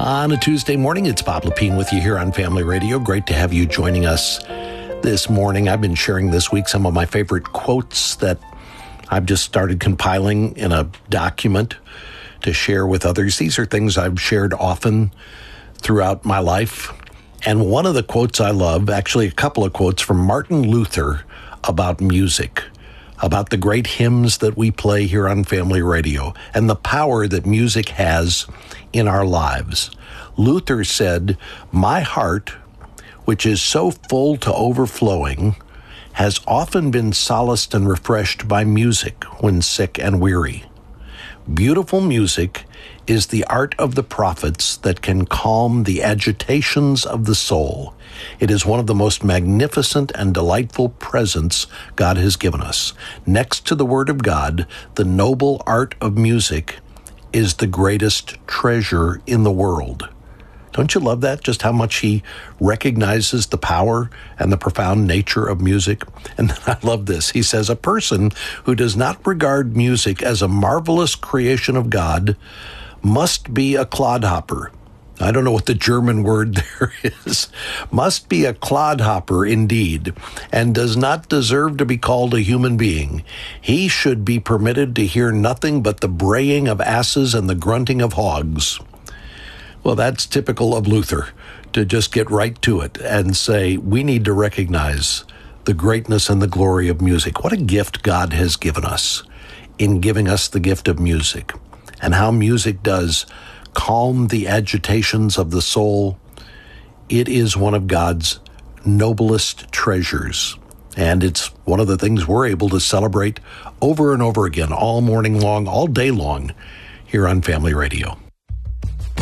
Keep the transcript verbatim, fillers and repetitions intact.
On a Tuesday morning, it's Bob Lepine with you here on Family Radio. Great to have you joining us this morning. I've been sharing this week some of my favorite quotes that I've just started compiling in a document to share with others. These are things I've shared often throughout my life. And one of the quotes I love, actually a couple of quotes from Martin Luther about music, about the great hymns that we play here on Family Radio and the power that music has in our lives. Luther said, "My heart, which is so full to overflowing, has often been solaced and refreshed by music when sick and weary. Beautiful music is the art of the prophets that can calm the agitations of the soul. It is one of the most magnificent and delightful presents God has given us. Next to the Word of God, the noble art of music is the greatest treasure in the world." Don't you love that? Just how much he recognizes the power and the profound nature of music. And then I love this. He says, "A person who does not regard music as a marvelous creation of God must be a clodhopper." I don't know what the German word there is. Must be a clodhopper indeed, and does not deserve to be called a human being. He should be permitted to hear nothing but the braying of asses and the grunting of hogs. Well, that's typical of Luther, to just get right to it and say, we need to recognize the greatness and the glory of music. What a gift God has given us in giving us the gift of music, and how music does calm the agitations of the soul. It is one of God's noblest treasures, and it's one of the things we're able to celebrate over and over again all morning long, all day long here on Family Radio.